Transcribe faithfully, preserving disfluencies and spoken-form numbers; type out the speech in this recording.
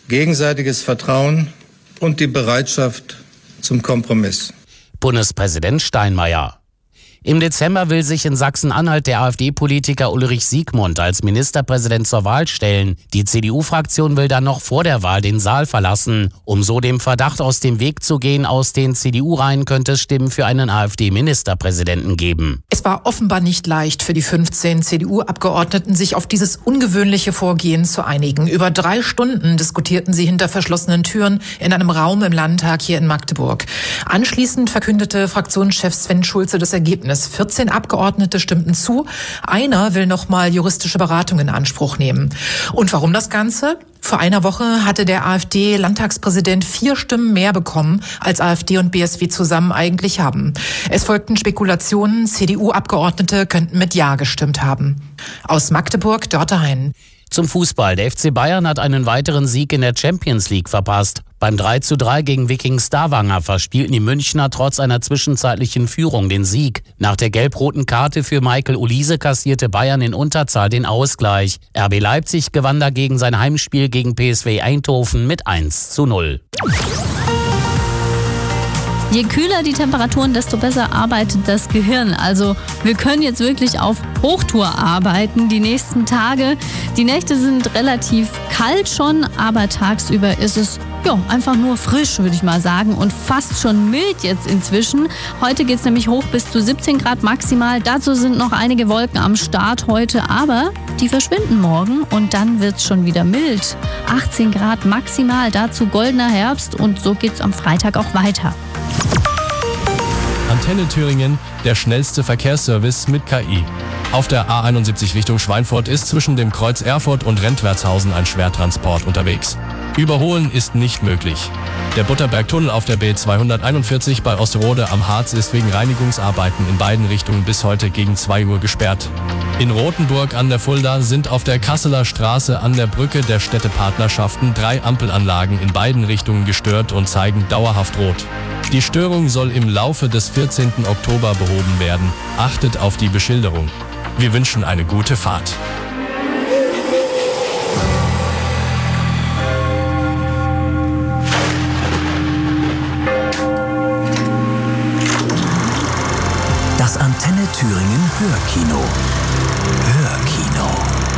gegenseitiges Vertrauen und die Bereitschaft zum Kompromiss. Bundespräsident Steinmeier. Im Dezember will sich in Sachsen-Anhalt der AfD-Politiker Ulrich Siegmund als Ministerpräsident zur Wahl stellen. Die C D U-Fraktion will dann noch vor der Wahl den Saal verlassen. Um so dem Verdacht aus dem Weg zu gehen, aus den C D U-Reihen könnte es Stimmen für einen AfD-Ministerpräsidenten geben. Es war offenbar nicht leicht für die fünfzehn C D U-Abgeordneten, sich auf dieses ungewöhnliche Vorgehen zu einigen. Über drei Stunden diskutierten sie hinter verschlossenen Türen in einem Raum im Landtag hier in Magdeburg. Anschließend verkündete Fraktionschef Sven Schulze das Ergebnis. vierzehn Abgeordnete stimmten zu. Einer will noch mal juristische Beratung in Anspruch nehmen. Und warum das Ganze? Vor einer Woche hatte der AfD-Landtagspräsident vier Stimmen mehr bekommen, als AfD und B S W zusammen eigentlich haben. Es folgten Spekulationen, C D U-Abgeordnete könnten mit Ja gestimmt haben. Aus Magdeburg, Dörte Hein. Zum Fußball. Der F C Bayern hat einen weiteren Sieg in der Champions League verpasst. Beim drei zu drei gegen Viking Stavanger verspielten die Münchner trotz einer zwischenzeitlichen Führung den Sieg. Nach der gelb-roten Karte für Michael Olise kassierte Bayern in Unterzahl den Ausgleich. R B Leipzig gewann dagegen sein Heimspiel gegen P S V Eindhoven mit eins zu null. Je kühler die Temperaturen, desto besser arbeitet das Gehirn. Also wir können jetzt wirklich auf Hochtour arbeiten die nächsten Tage. Die Nächte sind relativ kalt schon, aber tagsüber ist es ja einfach nur frisch, würde ich mal sagen, und fast schon mild jetzt inzwischen. Heute geht es nämlich hoch bis zu siebzehn Grad maximal. Dazu sind noch einige Wolken am Start heute, aber die verschwinden morgen und dann wird es schon wieder mild. achtzehn Grad maximal, dazu goldener Herbst und so geht es am Freitag auch weiter. Antenne Thüringen, der schnellste Verkehrsservice mit K I. Auf der A einundsiebzig Richtung Schweinfurt ist zwischen dem Kreuz Erfurt und Rentwertshausen ein Schwertransport unterwegs. Überholen ist nicht möglich. Der Butterbergtunnel auf der B zweihunderteinundvierzig bei Osterode am Harz ist wegen Reinigungsarbeiten in beiden Richtungen bis heute gegen zwei Uhr gesperrt. In Rothenburg an der Fulda sind auf der Kasseler Straße an der Brücke der Städtepartnerschaften drei Ampelanlagen in beiden Richtungen gestört und zeigen dauerhaft rot. Die Störung soll im Laufe des vierzehnten Oktober behoben werden. Achtet auf die Beschilderung. Wir wünschen eine gute Fahrt. Das Antenne Thüringen Hörkino. Hörkino.